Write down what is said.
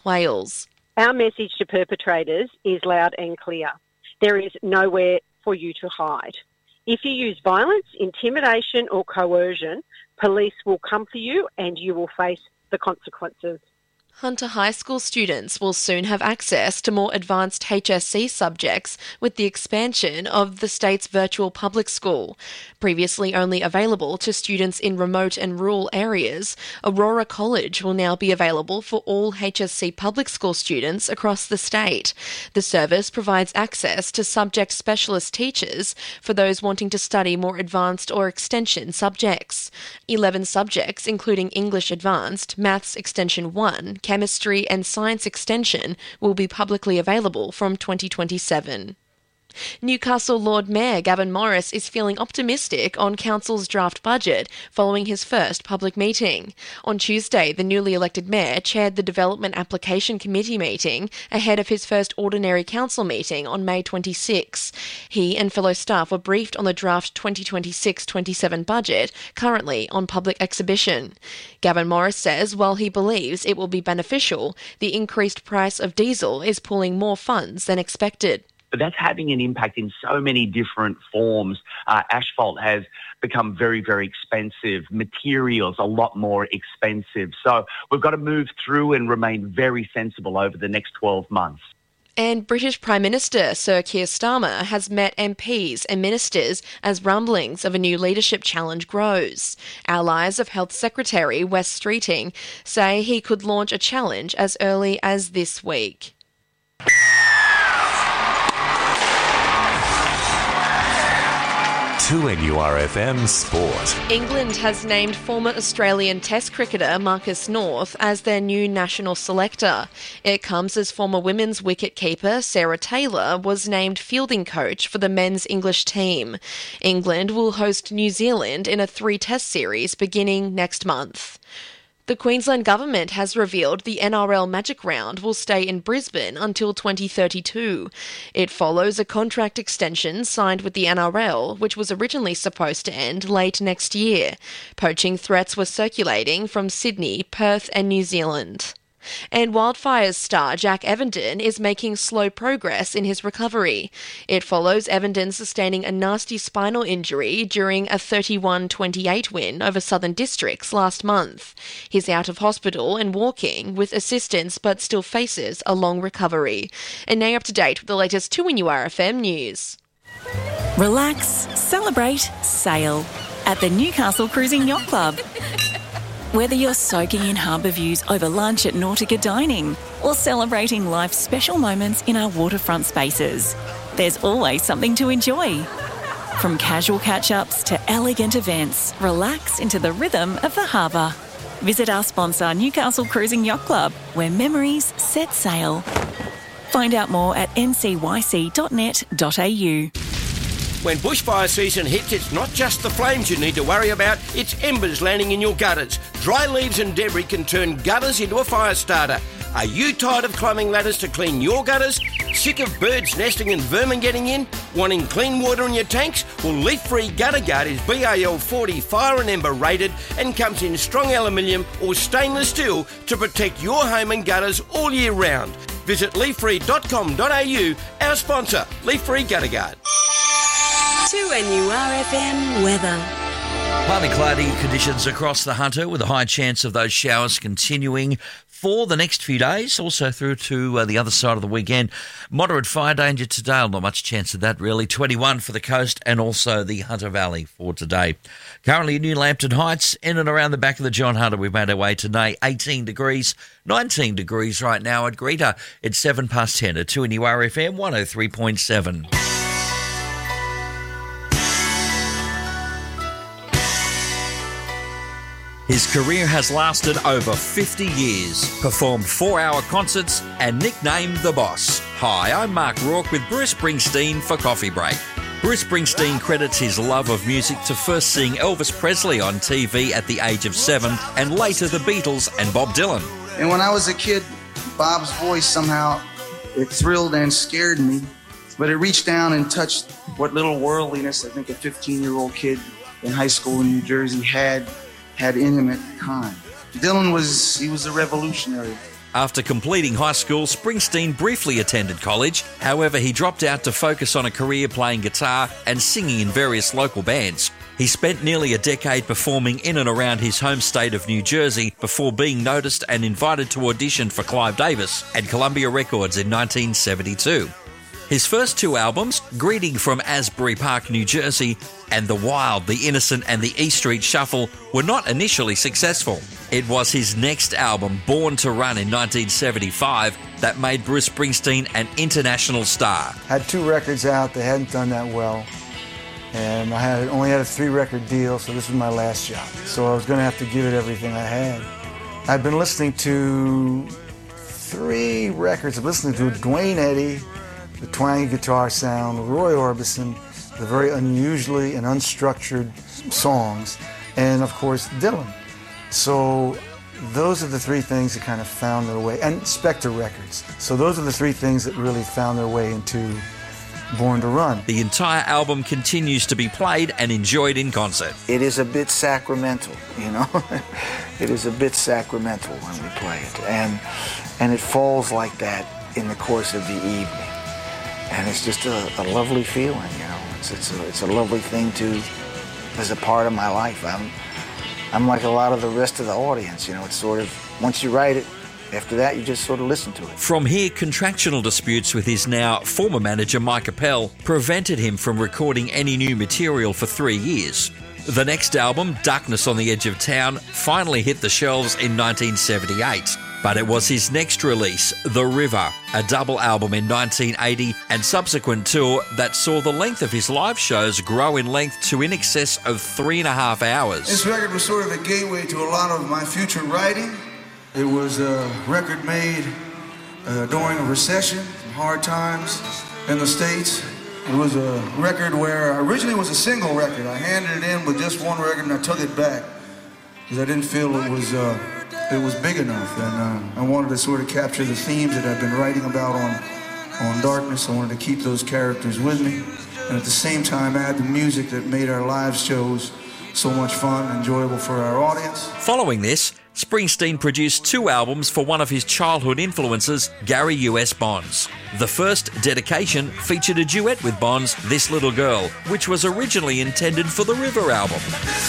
Wales. Our message to perpetrators is loud and clear. There is nowhere for you to hide. If you use violence, intimidation or coercion, police will come for you and you will face the consequences. Hunter High School students will soon have access to more advanced HSC subjects with the expansion of the state's virtual public school. Previously only available to students in remote and rural areas, Aurora College will now be available for all HSC public school students across the state. The service provides access to subject specialist teachers for those wanting to study more advanced or extension subjects. 11 subjects, including English Advanced, Maths Extension 1, Chemistry and Science Extension, will be publicly available from 2027. Newcastle Lord Mayor Gavin Morris is feeling optimistic on Council's draft budget following his first public meeting. On Tuesday, the newly elected mayor chaired the Development Application Committee meeting ahead of his first ordinary council meeting on May 26. He and fellow staff were briefed on the draft 2026-27 budget, currently on public exhibition. Gavin Morris says while he believes it will be beneficial, the increased price of diesel is pulling more funds than expected. But that's having an impact in so many different forms. Asphalt has become very, very expensive. Materials a lot more expensive. So we've got to move through and remain very sensible over the next 12 months. And British Prime Minister Sir Keir Starmer has met MPs and ministers as rumblings of a new leadership challenge grows. Allies of Health Secretary Wes Streeting say he could launch a challenge as early as this week. 2NURFM Sport. England has named former Australian Test cricketer Marcus North as their new national selector. It comes as former women's wicket-keeper Sarah Taylor was named fielding coach for the men's English team. England will host New Zealand in a 3-test series beginning next month. The Queensland Government has revealed the NRL Magic Round will stay in Brisbane until 2032. It follows a contract extension signed with the NRL, which was originally supposed to end late next year. Poaching threats were circulating from Sydney, Perth and New Zealand. And Wildfires star Jack Evenden is making slow progress in his recovery. It follows Evenden sustaining a nasty spinal injury during a 31-28 win over Southern Districts last month. He's out of hospital and walking with assistance but still faces a long recovery. And now up to date with the latest 2NURFM news. Relax, celebrate, sail at the Newcastle Cruising Yacht Club. Whether you're soaking in harbour views over lunch at Nautica Dining or celebrating life's special moments in our waterfront spaces, there's always something to enjoy. From casual catch-ups to elegant events, relax into the rhythm of the harbour. Visit our sponsor Newcastle Cruising Yacht Club, where memories set sail. Find out more at ncyc.net.au. When bushfire season hits, it's not just the flames you need to worry about, it's embers landing in your gutters. Dry leaves and debris can turn gutters into a fire starter. Are you tired of climbing ladders to clean your gutters? Sick of birds nesting and vermin getting in? Wanting clean water in your tanks? Well, Leaf-Free Gutter Guard is BAL 40 fire and ember rated and comes in strong aluminium or stainless steel to protect your home and gutters all year round. Visit leaffree.com.au, our sponsor, Leaf-Free Gutter Guard. 2NURFM weather. Partly cloudy conditions across the Hunter with a high chance of those showers continuing for the next few days, also through to the other side of the weekend. Moderate fire danger today, not much chance of that really. 21 for the coast and also the Hunter Valley for today. Currently New Lambton Heights, in and around the back of the John Hunter, we've made our way today. 18 degrees, 19 degrees right now at Greta. It's 10 at 2NURFM 103.7. His career has lasted over 50 years, performed 4-hour concerts and nicknamed The Boss. Hi, I'm Mark Rourke with Bruce Springsteen for Coffee Break. Bruce Springsteen credits his love of music to first seeing Elvis Presley on TV at the age of 7 and later the Beatles and Bob Dylan. And when I was a kid, Bob's voice somehow, it thrilled and scared me, but it reached down and touched what little worldliness I think a 15-year-old kid in high school in New Jersey had in him at the time. Dylan was a revolutionary. After completing high school, Springsteen briefly attended college. However, he dropped out to focus on a career playing guitar and singing in various local bands. He spent nearly a decade performing in and around his home state of New Jersey before being noticed and invited to audition for Clive Davis at Columbia Records in 1972. His first two albums, Greeting from Asbury Park, New Jersey, and The Wild, The Innocent and the E Street Shuffle, were not initially successful. It was his next album, Born to Run in 1975, that made Bruce Springsteen an international star. Had 2 records out, they hadn't done that well, and I only had a 3-record deal, so this was my last shot. So I was going to have to give it everything I had. I've been listening to 3 records. I've listened to Duane Eddy, the twangy guitar sound, Roy Orbison, the very unusually and unstructured songs, and of course Dylan. So those are the 3 things that kind of found their way, and Spectre Records. So those are the 3 things that really found their way into Born to Run. The entire album continues to be played and enjoyed in concert. It is a bit sacramental, you know. It is a bit sacramental when we play it, and it falls like that in the course of the evening. And it's just a lovely feeling, you know. It's a lovely thing to, as a part of my life. I'm like a lot of the rest of the audience, you know. It's sort of, once you write it, after that you just sort of listen to it. From here, contractual disputes with his now former manager Mike Appel prevented him from recording any new material for 3 years. The next album, Darkness on the Edge of Town, finally hit the shelves in 1978. But it was his next release, The River, a double album in 1980 and subsequent tour that saw the length of his live shows grow in length to in excess of 3.5 hours. This record was sort of a gateway to a lot of my future writing. It was a record made during a recession, hard times in the States. It was a record where originally it was a single record. I handed it in with just 1 record and I took it back because I didn't feel it was big enough, and I wanted to sort of capture the themes that I've been writing about on Darkness. I wanted to keep those characters with me, and at the same time add the music that made our live shows so much fun and enjoyable for our audience. Following this, Springsteen produced 2 albums for one of his childhood influences, Gary U.S. Bonds. The first, Dedication, featured a duet with Bonds, This Little Girl, which was originally intended for the River album.